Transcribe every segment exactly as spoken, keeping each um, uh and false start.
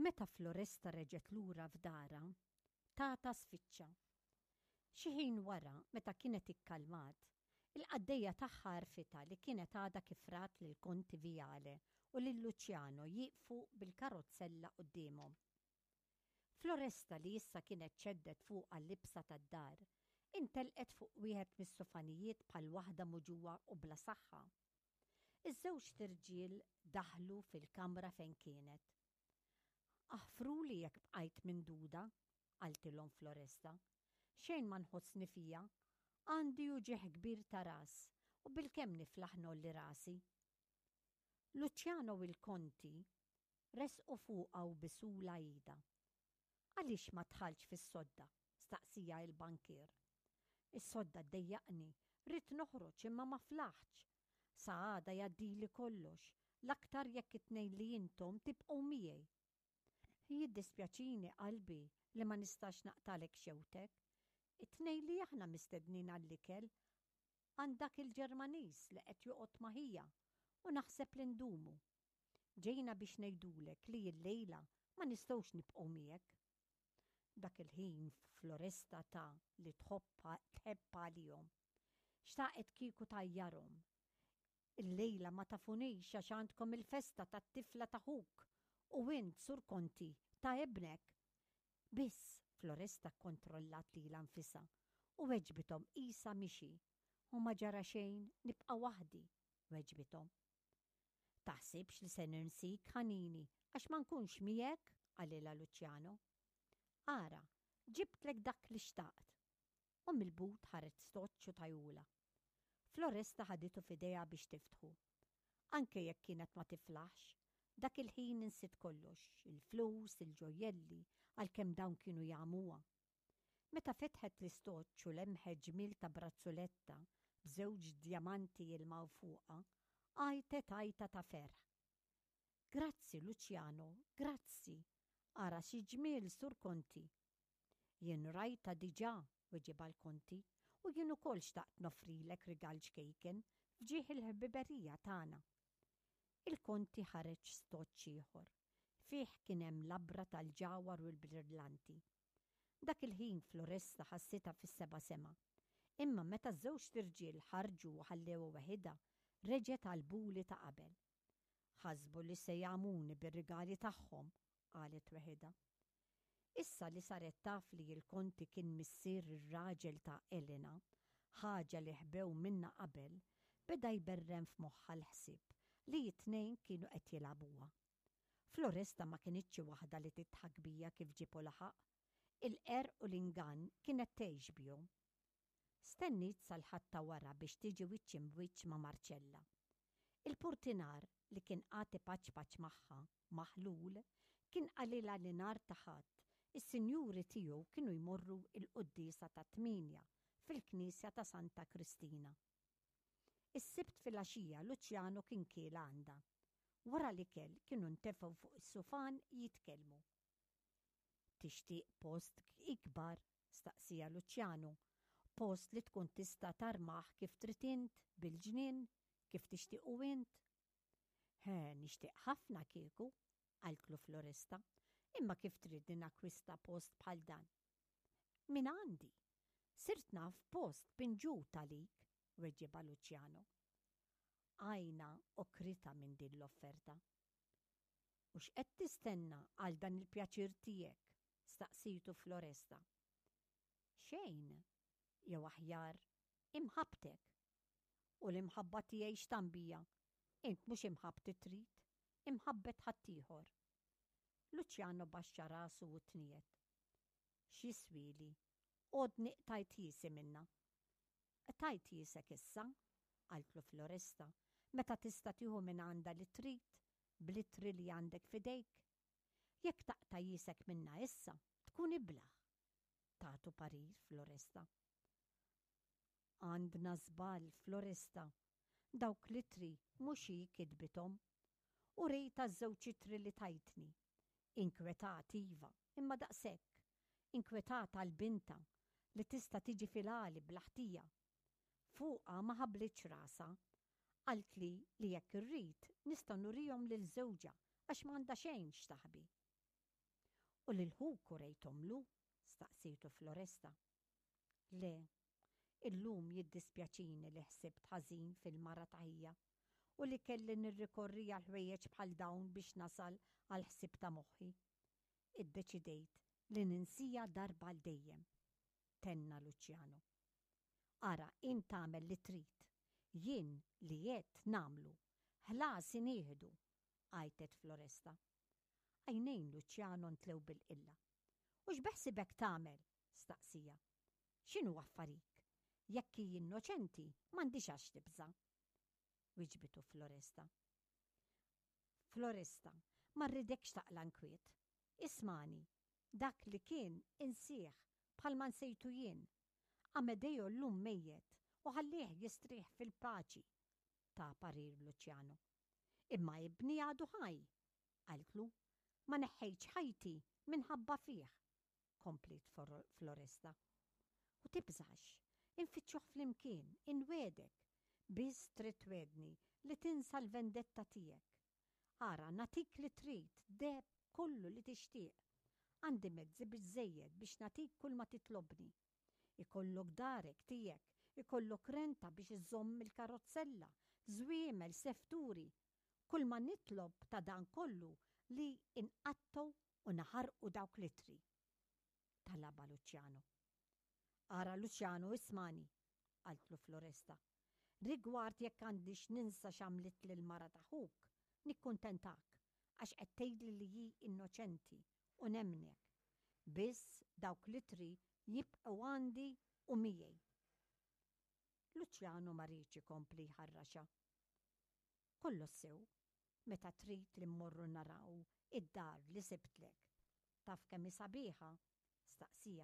Meta Floresta reġet lura f'dara, tata sfiċċa. Xi ħin wara, meta kienet ikkalmat, il-qaddejja tagħha rfita li kienet għadha kif rat lil Konti Vijale u lil Luċjano jieqfu bil-karozzella qudiemhom. Floresta li issa kienet ċeddet fuq għall-libsa tad-dar, intelqet fuq wieħed mis-sofanijiet bħal waħda muġuwa u bla saħħa. Iż-żewġ tirġiel daħlu fil-kamra fejn kienet. Aħfruli jekk bqajt minn duda, qaltilhom Floresta, xejn ma nħossni fija, għandi uġieħ kbir ta' ras u bilkemm niflaħ nolli rasi. Luċjano u l-Konti resqu fuqha u bisula Ida. Għaliex ma tħallx fis-sodda, staqsija l-bankier. Is-sodda ddejjaqni, rid noħroġ imma ma flaħx. Saħada jaddili kollox, l-aktar jekk it-tnejn li intom tibqgħu miegħi. Jiddispjaċini qalbi li ma nistax naqtalek xewtek. It-tnejn li aħna mistednin għall-ikel għandak il-Ġermaniż li qed joqgħod maħija u naħseb li ndumu. Ġejna biex ngħidulek li l-lejla ma nistgħux nibqgħu miegħek. Dak il-ħin Floresta ta' li tħebba għalihom. Xtaqet kieku tajjarhom. Il-lejla ma tafunix għax għandkom il-festa tat-tifla ta' ħuk u int Sur Konti ta' ibnek. Biss Floresta kontrollat li l-anfisa u weġbitom isa mixi u ma ġara xejn nibqa' waħdi weġbitom. Taħsibx li se ninsik ħanini għax ma nkunx miegħek għalila Luċjano. Ara, ġibtlek dak li xtaqt. U mill-but ħaret stoċċu tajula. Floresta ħaditu f'idea biex tiftħu. Anke jekk kienet ma tiflaħx, dak il-ħin insit kollox, il-flus, il-ġojelli, għalkemm dawn kienu jagħmuha. Meta fetħet l-istoċċ u lemħet ġmil ta' brazzoletta b'żewġ djamanti jilmaw fuqha, għajtet għajta ta' ferħ. Grazzi Luċjano, grazzi, ara xi ġmiel Sur Konti. Jien rajta diġà, weġiba l-Konti, u jien ukoll xtaqt nofrilek rigal ġkejken fġieħ il-ħbiberija tagħna. Il-Konti ħareġ stoċċ ieħor, fih kien hemm labra tal-ġawar u l-brillanti. Dak il-ħin Floresta ħassita fis-seba' sema, imma meta ż-żewġ tirġiel ħarġu u ħallew waħedha, reġgħet għall-buli ta' qabel. Ħasbu li se jagħmuni bir-rigali tagħhom, qalet waħedha. Issa li saret taf li l-Konti kien missier ir-raġel ta' Elena, ħaġa li ħbew minna qabel, beda jberrem f'moħħha l-ħsieb li t-tnejn kienu qed jilagħbuha. Floresta ma kienitx waħda li titħak bija kif ġipu laħaq. Il-qer u l-ingann kienet tgħix bihom. Stennit sal-ħatta wara biex tiġi wiċċ imwiċċ ma' Marċella. Il-purtinar li kien qati paċ-paċ magħha, maħlul, kien qalilha li nar taħat. Is-sinjuri tiegħu kienu jmorru il-qudiesa ta' tminja fil-Knisja ta' Santa Kristina. Is-sibt fil-għaxija Luċjano kien kiel għandha. Wara l-ikel kienu ntefgħu fuq is-sufan jitkellmu. Tixtieq post ikbar, staqsija Luċjano, post li tkun tista' tarmaħ kif trid int, bil-ġnien, kif tixtiequ int. He, nixtieq ħafna kieku, qaltlu Floresta, imma kif trid nakwista post bħal dan. Min għandi, sirt naf post binġut għalik, weġġiba Luċjano. Għajna okrita minn din l-offerta. U x'qed tistenna għal dan il-pjaċir tiegħek, staqsitu Floresta. Xejn, jew aħjar imħabtek. U l-imħabba tiegħi x'tambija, int mhux imħabb trid, imħabbet ħaddieħor. Luċjano baxxa rasu u tniet. X'jiswili, għodni tajt jisi minna. Tajt jisek issa, qaltlu Floresta, meta tista' tieħu minn għandha li trid, bl-ittri li għandek fidejk. Jekk taqta' jisek minna issa, tkun iblaħ. Tagħtu parir Floresta. Għandna żball Floresta, dawk l-ittri mhux hi kitbithom, u rejta ż-żewġ ittri li tajtni. Inkwetat iva, imma daqshekk, inkwetat għall-binta li tista' tiġi fil-għali bl-ħtija. Fuqha ma ħablitx rasa, qalt li li jekk irrid nista' nurihom lil żewġa għax m'għandha xejn x'taħbi. U l-ħuku rejtomlu? Staqsitu Floresta. Le, illum jiddispjaċini li ħsibt ħażin fil-mara taħija u li kelli nirrikorri għal ħwejjeġ bħal dawn biex nasal għal ħsib ta' moħħi. Iddeċidejt li ninsija darba l dejjem. Tenna Luċjano. Ara, int tagħmel li trid. Jien li qed namlu. Ħlas inieħdu, għajtet Floresta. Għajnejn Luċjano ntlew bil-qilla. U x'beħsibek tagħmel? Staqsija. X'inhu affarik? Jekk hi innoċenti, m'għandix għax tibża. Wiġbitu Floresta. Floresta, ma rridekx taqla nkwiet. Ismani, dak li kien insieħ bħalma nsejtu jien. Amedejo llum mejjet u ħallih jistrieħ fil-paċi, ta' parir Luċjano. Imma ibni għadu ħaj, għaltlu, ma neħħejċ ħajti minħabba fih, komplit Floresta. U tibżax, infittxuħ flimkien, inwedek, biss trid wedni li tinsa l-vendetta tiegħek. Ara natik li trid, deb kullu li tixtieq. Għandi mezzi biżżejjed biex natik kull ma titlobni. Ikollok darek tiegħek, ikollok renta biex iżomm il-karozzella, żwiemel, sefturi. Kull ma nitlob ta' dan kollu li inqattu u naħarqu dawk litri. Talaba Luċjano. Ara Luċjano, ismani, qaltlu Floresta. Rigward jekk għandix ninsa x'għamlet lil mara taħuk, nikkuntentak, għax qed tgħidli li hi innoċenti u nemnek. Biss dawk litri jibqgħu għandi u miegħi. Luċjano ma rridx ikompli jħarraxa. Kollu sew, meta trid li mmorru naraw id-dar li sibtlek. Taf kemm hi sabiħa? Staqsija.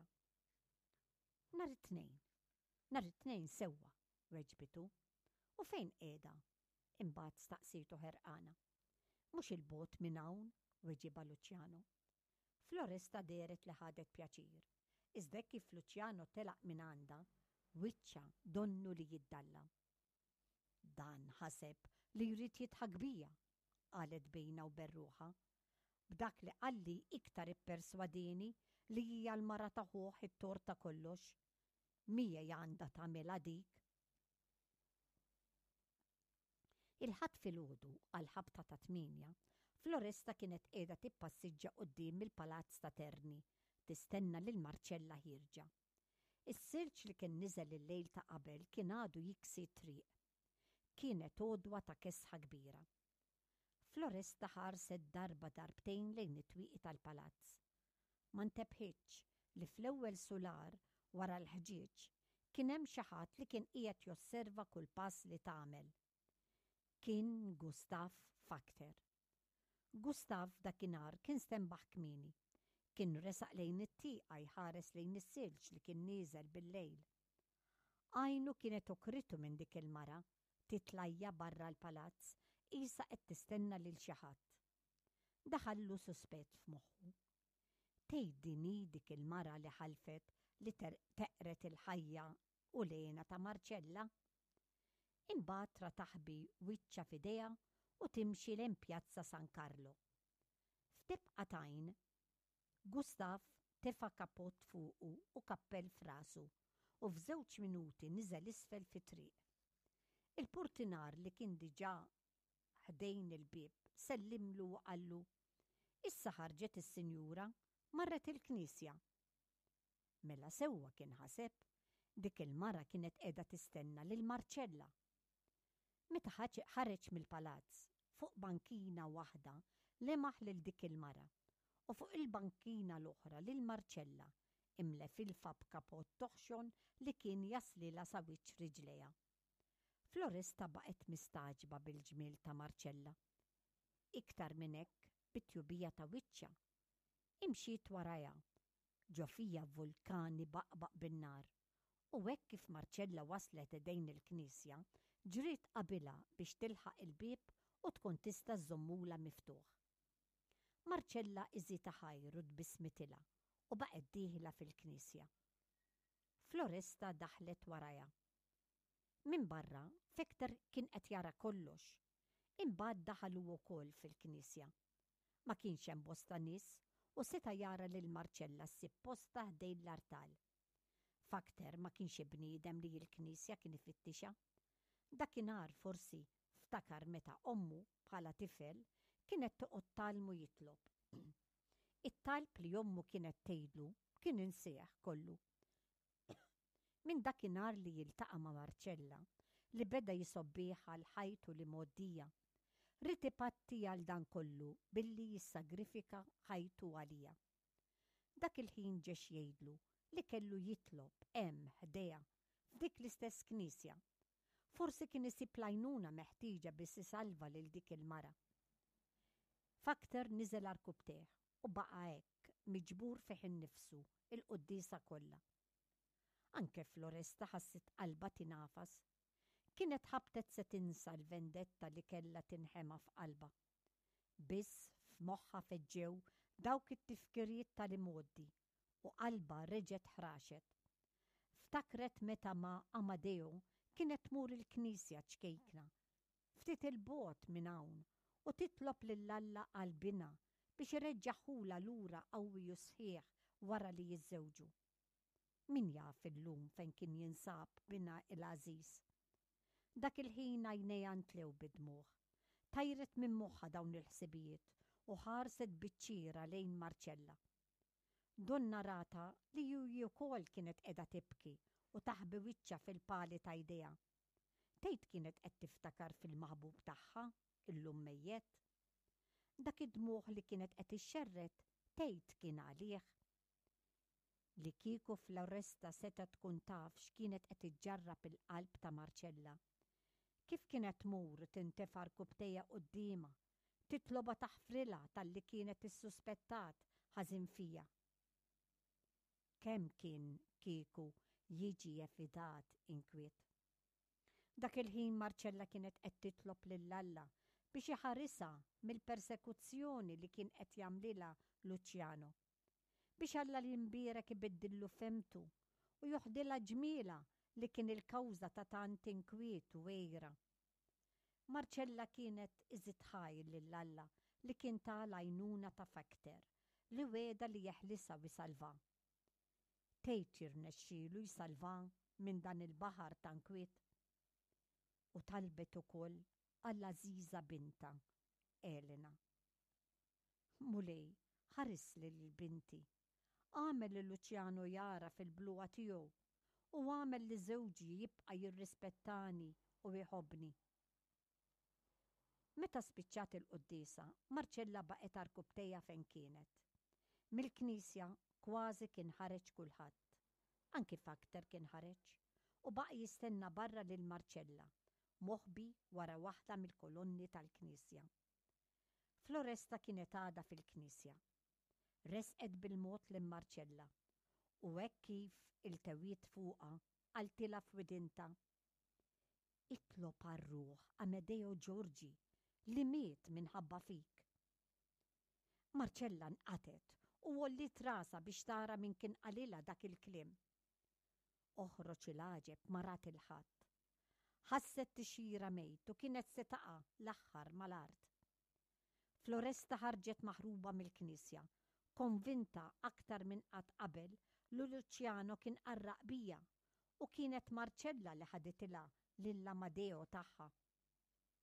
Nhar it-tnejn. Nhar it-tnejn sewwa, weġbitu. U fejn qiegħda? Imbagħad staqsitu ħerqana. Mhux il-bot minn hawn, weġiba Luċjano. Floresta deret li ħadet pjaċir. Iżda kif Luċjano telaq minn għandha, wiċċa donnu li jiddalla. Dan ħaseb li jrid jitħak bija, qalet bejna u berruħa. B'dak li qalli iktar ipperswadini li hija l-mara taħuh it-tor ta' kollox. Mija għandha tagħmilha dik. Il-ħadd filgħodu għal ħabta ta' tminja, Floresta kienet qiegħda tippassiġġa quddiem il-palazz ta' Terni, tistenna lil Marċella ħirġa. Is-silġ li kien niżel il-lejl ta' qabel kien għadu jiksi triq. Kienet għodwa ta' kesħa kbira. Floresta ħarset darba darbtejn lejn it-twieqi tal-palazz. Ma ntebħitx li fl-ewwel sular wara l-ħġieġ kien hemm xi ħadd li kien qiegħed josserva kull pass li tagħmel. Kien Gustav Fakter. Gustav dakinhar kien stembaħ kmieni. Kien resaq lejn it-tieqa jħares lejn is-silġ li kien nieżel bil-lejl. Għajnu kienet ukritu minn dik il-mara, titlajja barra l-palazz, qisha qed tistenna lil xi ħadd. Daħallu suspett f'moħħu. Tgħidini dik il-mara li ħalfet li teqret il-ħajja u lejna ta' Marċella? Imbagħad rataħbi wiċċa f'idejha u timxi lejn Pjazza San Carlo. F'tibqatajn, Gustav tefa' kapott fuqu u kappell f'rasu u f'żewġ minuti niżel isfel fit-triq. Il-purtinar li kien diġà ħdejn il-bieb sellimlu u qallu: "Issa ħarġet is-Sinjura, marret il-Knisja." Mela sewwa kien ħaseb, dik il-mara kienet qiegħda tistenna lil Marċella. Meta ħareġ mill-palazz, fuq bankina waħda lemaħ lil dik il-mara u fuq il-bankina l-oħra lil Marċella imle fil-fa b'kapott toħxon li kien jaslilha sa wiċċ riġlejha. Floresta baqgħet mistaġba bil-ġmiel ta' Marċella. Iktar minn hekk bit-tjubija ta' wiċċha. Imxiet warajha, ġofija vulkani baqbaq bin-nar. U hekk kif Marċella waslet idejn il-Knisja, ġriet qabilha biex tilħaq il-bieb u tkun tista' żommula miftuħ. Marċella iżita ħajru tbismitilha u baqgħet dieħla fil-Knisja. Floresta daħlet warajha. Minn barra, Fakter kien qed jara kollox. Imbagħad daħal hu wkoll fil-Knisja. Ma kienx hemm bosta nies u seta jara lil Marċella ssib posta ħdejn l-artal. Fakter ma kienx bniedem li l-Knisja kien ifittixa. Dakinhar forsi ftakar meta ommu bħala tifel kienet toqgħod talmu jitlob. It-talb li ommu kienet tgħidlu kien insejħ kollu. Minn dakinhar li jiltaqa' ma' Marċella li beda jisobbiħa l-ħajtu li moddija, rrid ipatti għal dan kollu billi jissagrifika ħajtu għalija. Dak il-ħin ġex jgħidlu li kellu jitlob hemm ħdejha f'dik l-istess knisja. Forsi kien isib lajnuna meħtieġa biex isalva lil dik il-mara. Fakter niżel arkubteħ u baqa' hekk miġbur fih innifsu il-quddiesa kollha. Anke Floresta ħassit qalba tinafas. Kienet ħabtet se tinsa l-vendetta li kellha tinħema f'qalba. Biss f'moħħa feġġew dawk it-tifkirijiet tal-imoddi u qalba reġgħet ħraxet. Ftakret meta ma' Amadeo kienet tmur il-Knisja ċkejkna, ftit il-bogħod minn hawn, u titlob lill-Alla qalbina biex ireġġaħula lura qawwi u sħiħ wara li jiżżewġu. Min jaf illum fejn kien jinsab bina il-Għażiż. Dak il-ħin għajnejha ntlew bid-dmugħ. Tajret minn moħħha dawn il-ħsibijiet u ħarset biċċira lejn Marċella. Donna rata li juji wkoll kienet qiegħda tibki u taħbi wiċċha fil-pali ta' idejha. Tgħid kienet qed tiftakar fil-maħbub tagħha, illum mejjed. Dak id-dmugħ li kienet qed ixxerret tgħid kien għalih. Li kieku Floresta seta tkun taf x'kienet qed iġġarrab il-qalb ta' Marċella. Kif kienet tmur tintefar kubtejja qudiemha, titloba taħfrilha talli kienet issuspettat ħażin fija. Kemm kien kieku jiġi effidat inkwiet. Dak il-ħin Marċella kienet qed titlob lill-Alla biex iħarrisha mill-persekuzzjoni li kien qed jagħmlilha Luċjano. Biex Alla li mbierek ibiddillu femtu u joħdilha ġmiela li kien il-kawża ta' tant inkwiet u għejra. Marċella kienet iżid ħajr lill-Alla li kien tagħha għajnuna ta' Fakter li weda li jeħlisha u jsalvha. Tgħid jirnexxielu jsalvha minn dan il-baħar ta' inkwiet. U talbet ukoll għall-Għażiża binta, Elena. Mulej, ħares lill-binti. Għamel li Luċjano jara fil-bluqa tiegħu u għamel li żewġi jibqa' jirrispettani u jħobbni. Meta spiċċat il-quddiesa, Marċella baqgħet arkubtejja fejn kienet. Mill-Knisja kważi kien ħareġ kulħadd. Anki Fakter kien ħareġ u baqa' jistenna barra lil Marċella, moħħbi wara waħda mill-kolonni tal-Knisja. Floresta kienet għadha fil-Knisja. Resqet bil-mod lil Marċella u hekk kif il-tewwiet fuqha qaltilha f'widinta. Itlob għar-ruħ Amadeo Giorgi li miet minħabba fik. Marċella nqatet u wollit rasa biex tara min kien qalilha dak il-kliem. Oħroġ il-għaġeb marat il-ħadd. Ħasset tixjira mejt u kienet se taqa' l-aħħar mal-art. Floresta ħarġet maħruba mill-Knisja, konvinta aktar minn qatt qabel li Luċjano kien qarraq bija u kienet Marċella li ħaditilha lill-Amadeo tagħha.